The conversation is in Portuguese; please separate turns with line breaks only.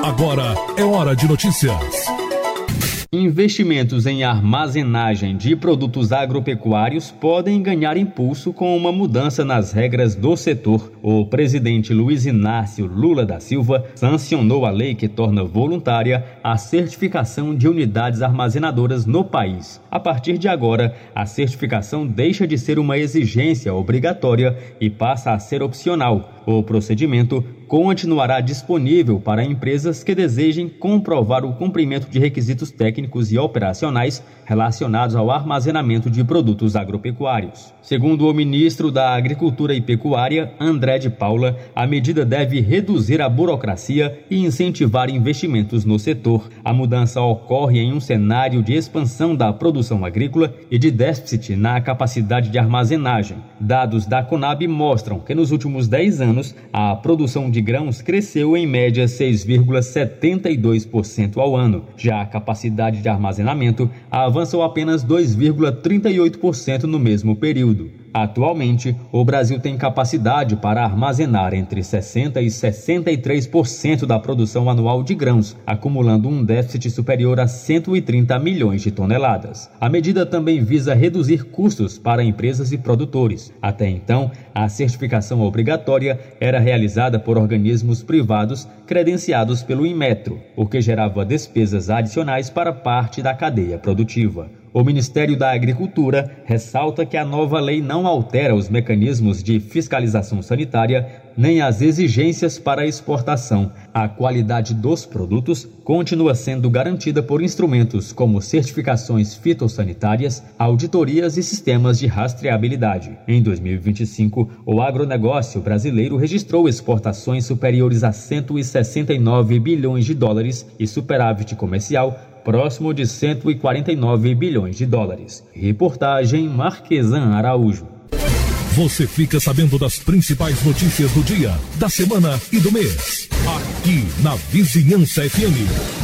Agora é hora de notícias.
Investimentos em armazenagem de produtos agropecuários podem ganhar impulso com uma mudança nas regras do setor. O presidente Luiz Inácio Lula da Silva sancionou a lei que torna voluntária a certificação de unidades armazenadoras no país. A partir de agora, a certificação deixa de ser uma exigência obrigatória e passa a ser opcional. O procedimento continuará disponível para empresas que desejem comprovar o cumprimento de requisitos técnicos e operacionais relacionados ao armazenamento de produtos agropecuários. Segundo o ministro da Agricultura e Pecuária, André de Paula, a medida deve reduzir a burocracia e incentivar investimentos no setor. A mudança ocorre em um cenário de expansão da produção agrícola e de déficit na capacidade de armazenagem. Dados da Conab mostram que nos últimos 10 anos, a produção de grãos cresceu em média 6,72% ao ano. Já a capacidade de armazenamento avançou apenas 2,38% no mesmo período. Atualmente, o Brasil tem capacidade para armazenar entre 60% e 63% da produção anual de grãos, acumulando um déficit superior a 130 milhões de toneladas. A medida também visa reduzir custos para empresas e produtores. Até então, a certificação obrigatória era realizada por organismos privados credenciados pelo Inmetro, o que gerava despesas adicionais para parte da cadeia produtiva. O Ministério da Agricultura ressalta que a nova lei não altera os mecanismos de fiscalização sanitária nem as exigências para a exportação. A qualidade dos produtos continua sendo garantida por instrumentos como certificações fitossanitárias, auditorias e sistemas de rastreabilidade. Em 2025, o agronegócio brasileiro registrou exportações superiores a 169 bilhões de dólares e superávit comercial próximo de 149 bilhões de dólares. Reportagem Marquesan Araújo.
Você fica sabendo das principais notícias do dia, da semana e do mês. Aqui na Vizinhança FM.